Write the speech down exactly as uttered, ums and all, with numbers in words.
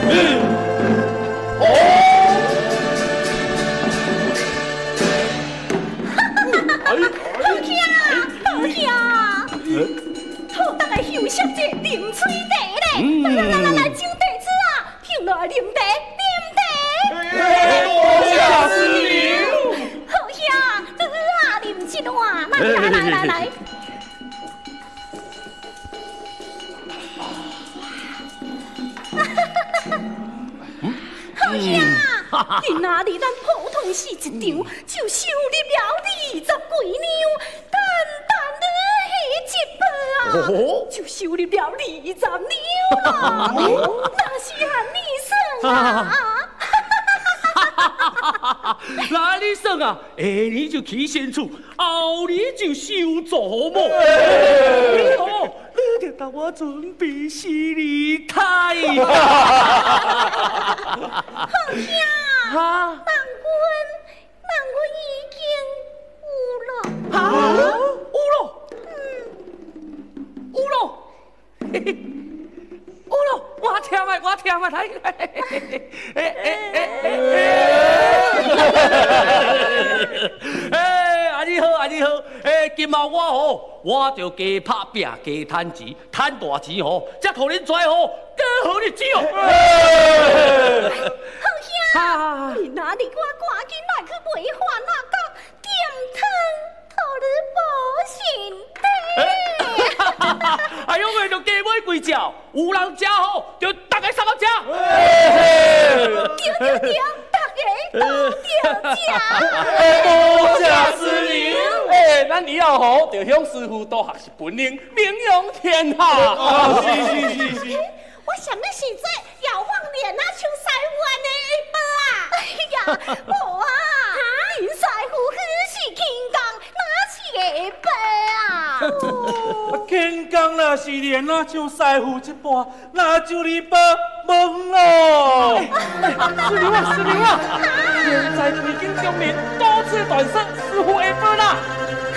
哦。好兄，好兄，好大个休息者啉水茶咧！来来来来来，酒地子啊，向来啉茶，啉茶。 多谢师娘。 好兄，子啊，啉一碗，来来来来来。好兄，今仔日咱普通是一场，就收入了二十几两，单单你一包啊，就收入了二十两啦，那是和你算啊！ 那你算啊，下年就起先厝，后年就收祖母。哦，你得等我准备是离开。 好兄， 哈， 人阮，人阮已经有了。 哈，有咯，嗯，有咯，嘿嘿，有咯，我听啊，我听啊，来，诶诶诶诶，诶，安尼好，安尼好，诶，今后我吼，我就加拍拼，加趁钱，趁大钱吼，才互恁跩吼过好日子哦。 好兄，你哪里我赶紧来去买饭啊，到点汤，互你补身体。 哎呦，为着加买几只，有人食吼，就大家三个食。 对对对，大家都着食。 多谢师娘。哎，咱以后吼，就向师傅多学习本领，名扬天下。 啊，是是是是。 我什么时阵要放脸啊，像师傅安尼一杯啊？哎呀，无啊，恁师傅许是轻功，哪是下杯啊？ 轻功若是练啊，像师傅一般，那就你帮忙咯。师娘啊，师娘啊，现在已经证明多次短射，师傅会分啦。